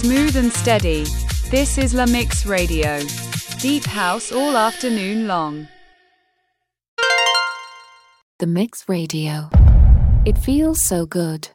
Smooth and steady. This is La Mix Radio. Deep house all afternoon long. The Mix Radio. It feels so good.